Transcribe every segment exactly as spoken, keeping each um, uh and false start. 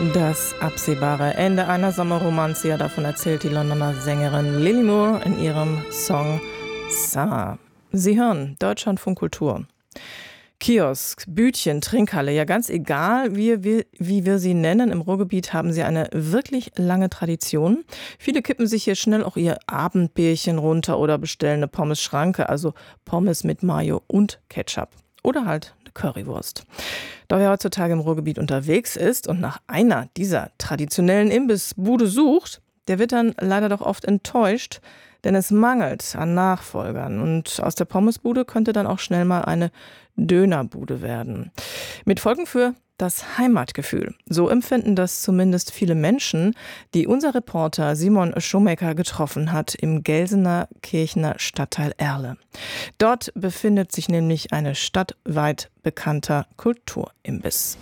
Das absehbare Ende einer Sommerromanze, ja, davon erzählt die Londoner Sängerin Lily Moore in ihrem Song Summer. Sie hören Deutschlandfunk Kultur. Kiosk, Bütchen, Trinkhalle, ja ganz egal, wie wir, wie wir sie nennen, im Ruhrgebiet haben sie eine wirklich lange Tradition. Viele kippen sich hier schnell auch ihr Abendbierchen runter oder bestellen eine Pommes-Schranke, also Pommes mit Mayo und Ketchup. Oder halt eine Currywurst. Doch wer heutzutage im Ruhrgebiet unterwegs ist und nach einer dieser traditionellen Imbissbude sucht, der wird dann leider doch oft enttäuscht, denn es mangelt an Nachfolgern. Und aus der Pommesbude könnte dann auch schnell mal eine Dönerbude werden. Mit Folgen für das Heimatgefühl. So empfinden das zumindest viele Menschen, die unser Reporter Simon Schumacher getroffen hat im Gelsener Kirchener Stadtteil Erle. Dort befindet sich nämlich ein stadtweit bekannter Kulturimbiss.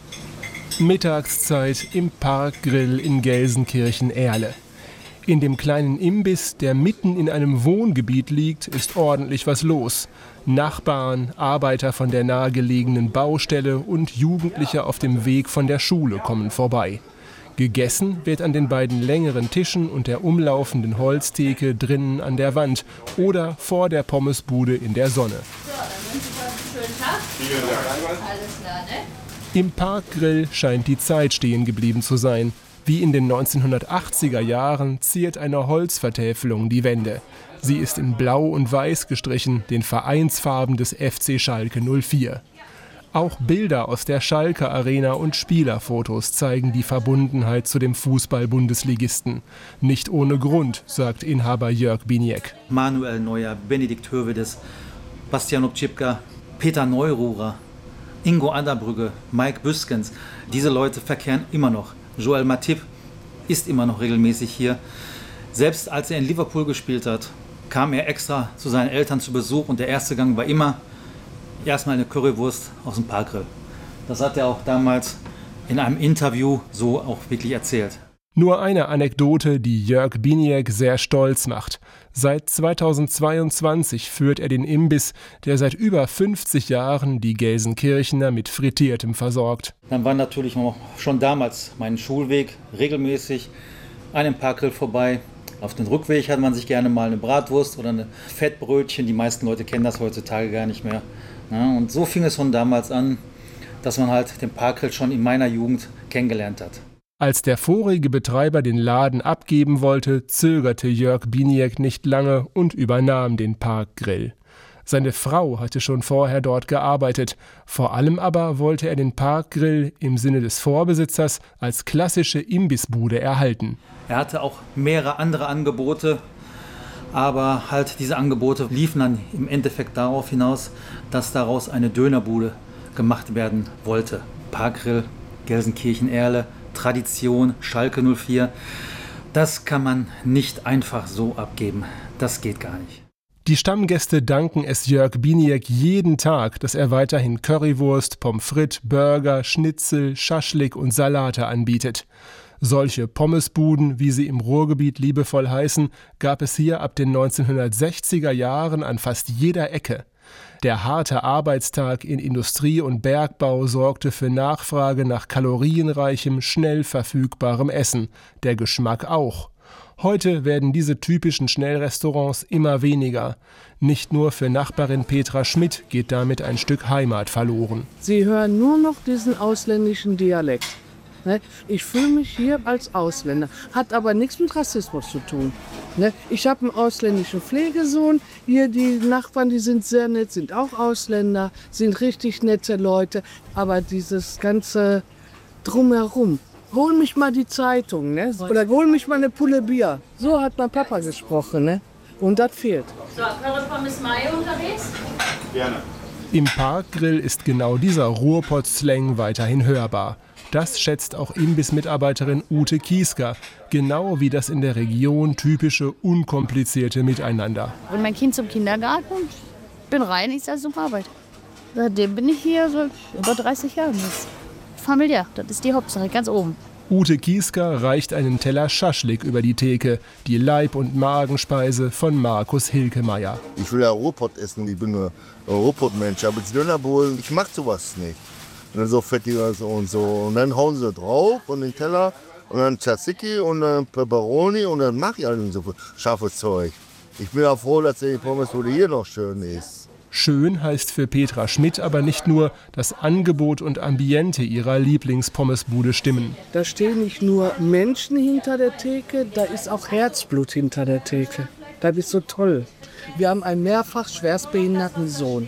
Mittagszeit im Parkgrill in Gelsenkirchen-Erle. In dem kleinen Imbiss, der mitten in einem Wohngebiet liegt, ist ordentlich was los. Nachbarn, Arbeiter von der nahegelegenen Baustelle und Jugendliche auf dem Weg von der Schule kommen vorbei. Gegessen wird an den beiden längeren Tischen und der umlaufenden Holztheke drinnen an der Wand oder vor der Pommesbude in der Sonne. So, dann wünsche ich euch einen schönen Tag. Vielen Dank. Alles klar, ne? Im Parkgrill scheint die Zeit stehen geblieben zu sein. Wie in den neunzehnhundertachtziger Jahren ziert eine Holzvertäfelung die Wände. Sie ist in Blau und Weiß gestrichen, den Vereinsfarben des F C Schalke null vier. Auch Bilder aus der Schalke Arena und Spielerfotos zeigen die Verbundenheit zu dem Fußball-Bundesligisten. Nicht ohne Grund, sagt Inhaber Jörg Biniek. Manuel Neuer, Benedikt Hövedes, Bastian Obczipka, Peter Neururer, Ingo Adderbrügge, Mike Büskens. Diese Leute verkehren immer noch. Joel Matip ist immer noch regelmäßig hier. Selbst als er in Liverpool gespielt hat, kam er extra zu seinen Eltern zu Besuch und der erste Gang war immer erstmal eine Currywurst aus dem Parkgrill. Das hat er auch damals in einem Interview so auch wirklich erzählt. Nur eine Anekdote, die Jörg Biniek sehr stolz macht. Seit zweitausendzweiundzwanzig führt er den Imbiss, der seit über fünfzig Jahren die Gelsenkirchener mit Frittiertem versorgt. Dann war natürlich schon damals mein Schulweg regelmäßig an dem Parkgrill vorbei. Auf den Rückweg hat man sich gerne mal eine Bratwurst oder eine Fettbrötchen. Die meisten Leute kennen das heutzutage gar nicht mehr. Ja, und so fing es schon damals an, dass man halt den Parkgrill schon in meiner Jugend kennengelernt hat. Als der vorige Betreiber den Laden abgeben wollte, zögerte Jörg Biniek nicht lange und übernahm den Parkgrill. Seine Frau hatte schon vorher dort gearbeitet. Vor allem aber wollte er den Parkgrill im Sinne des Vorbesitzers als klassische Imbissbude erhalten. Er hatte auch mehrere andere Angebote, aber halt diese Angebote liefen dann im Endeffekt darauf hinaus, dass daraus eine Dönerbude gemacht werden wollte. Parkgrill, Gelsenkirchen-Erle, Tradition, Schalke null vier, das kann man nicht einfach so abgeben. Das geht gar nicht. Die Stammgäste danken es Jörg Biniek jeden Tag, dass er weiterhin Currywurst, Pommes frites, Burger, Schnitzel, Schaschlik und Salate anbietet. Solche Pommesbuden, wie sie im Ruhrgebiet liebevoll heißen, gab es hier ab den neunzehnhundertsechziger Jahren an fast jeder Ecke. Der harte Arbeitstag in Industrie und Bergbau sorgte für Nachfrage nach kalorienreichem, schnell verfügbarem Essen. Der Geschmack auch. Heute werden diese typischen Schnellrestaurants immer weniger. Nicht nur für Nachbarin Petra Schmidt geht damit ein Stück Heimat verloren. Sie hören nur noch diesen ausländischen Dialekt. Ich fühle mich hier als Ausländer, hat aber nichts mit Rassismus zu tun. Ich habe einen ausländischen Pflegesohn, hier die Nachbarn, die sind sehr nett, sind auch Ausländer, sind richtig nette Leute. Aber dieses ganze Drumherum, hol mich mal die Zeitung, ne? Oder hol mich mal eine Pulle Bier. So hat mein Papa gesprochen, ne? Und das fehlt. So, Curry Pommes Mayo unterwegs? Gerne. Im Parkgrill ist genau dieser Ruhrpott-Slang weiterhin hörbar. Das schätzt auch Imbiss-Mitarbeiterin Ute Kiesker, genau wie das in der Region typische, unkomplizierte Miteinander. Und mein Kind zum Kindergarten, bin rein, ich sage, super Arbeit. Seitdem bin ich hier so über dreißig Jahre. Familiär, das ist die Hauptsache, ganz oben. Ute Kiesker reicht einen Teller Schaschlik über die Theke, die Leib- und Magenspeise von Markus Hilkemeyer. Ich will ja Ruhrpott essen, ich bin ein Ruhrpott-Mensch, aber die Dönerbohlen, ich mag sowas nicht. Und dann so fettiges und so. Und dann hauen sie drauf und den Teller und dann Tzatziki und dann Pepperoni und dann mache ich halt so scharfes Zeug. Ich bin ja froh, dass die Pommesbude hier noch schön ist. Schön heißt für Petra Schmidt aber nicht nur, das Angebot und Ambiente ihrer Lieblingspommesbude stimmen. Da stehen nicht nur Menschen hinter der Theke, da ist auch Herzblut hinter der Theke. Das ist so toll. Wir haben einen mehrfach schwerstbehinderten Sohn.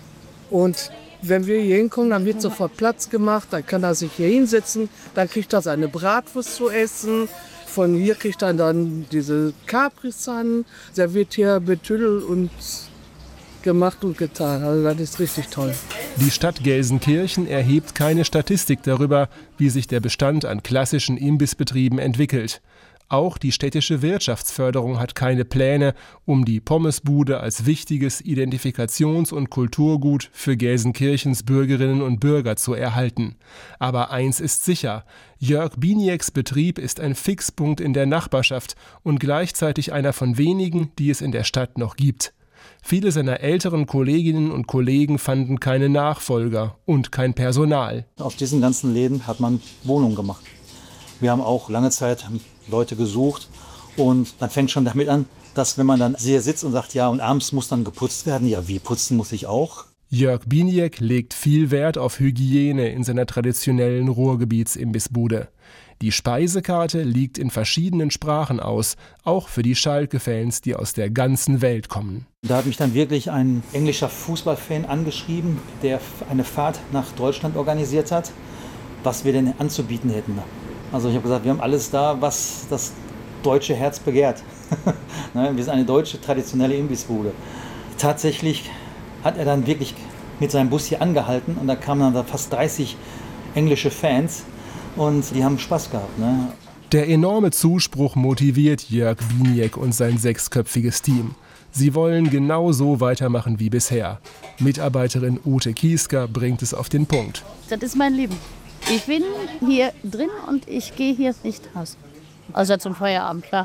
Und wenn wir hier hinkommen, dann wird sofort Platz gemacht, dann kann er sich hier hinsetzen, dann kriegt er seine Bratwurst zu essen. Von hier kriegt er dann diese Capri-Sun, der wird hier betüdelt und gemacht und getan. Also das ist richtig toll. Die Stadt Gelsenkirchen erhebt keine Statistik darüber, wie sich der Bestand an klassischen Imbissbetrieben entwickelt. Auch die städtische Wirtschaftsförderung hat keine Pläne, um die Pommesbude als wichtiges Identifikations- und Kulturgut für Gelsenkirchens Bürgerinnen und Bürger zu erhalten. Aber eins ist sicher: Jörg Binieks Betrieb ist ein Fixpunkt in der Nachbarschaft und gleichzeitig einer von wenigen, die es in der Stadt noch gibt. Viele seiner älteren Kolleginnen und Kollegen fanden keine Nachfolger und kein Personal. Aus diesen ganzen Läden hat man Wohnungen gemacht. Wir haben auch lange Zeit Leute gesucht und dann fängt schon damit an, dass wenn man dann hier sitzt und sagt, ja, und abends muss dann geputzt werden, ja, wie putzen muss ich auch? Jörg Biniek legt viel Wert auf Hygiene in seiner traditionellen Ruhrgebiets-Imbissbude. Die Speisekarte liegt in verschiedenen Sprachen aus, auch für die Schalke-Fans, die aus der ganzen Welt kommen. Da hat mich dann wirklich ein englischer Fußballfan angeschrieben, der eine Fahrt nach Deutschland organisiert hat, was wir denn anzubieten hätten. Also ich habe gesagt, wir haben alles da, was das deutsche Herz begehrt. Wir sind eine deutsche traditionelle Imbissbude. Tatsächlich hat er dann wirklich mit seinem Bus hier angehalten und da kamen dann da fast dreißig englische Fans. Und die haben Spaß gehabt. Ne? Der enorme Zuspruch motiviert Jörg Biniek und sein sechsköpfiges Team. Sie wollen genau so weitermachen wie bisher. Mitarbeiterin Ute Kiesker bringt es auf den Punkt. Das ist mein Leben. Ich bin hier drin und ich gehe hier nicht raus. Außer zum Feierabend, klar.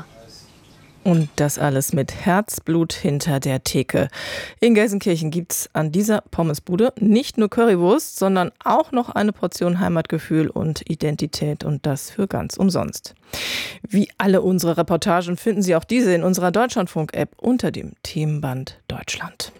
Und das alles mit Herzblut hinter der Theke. In Gelsenkirchen gibt es an dieser Pommesbude nicht nur Currywurst, sondern auch noch eine Portion Heimatgefühl und Identität, und das für ganz umsonst. Wie alle unsere Reportagen finden Sie auch diese in unserer Deutschlandfunk-App unter dem Themenband Deutschland.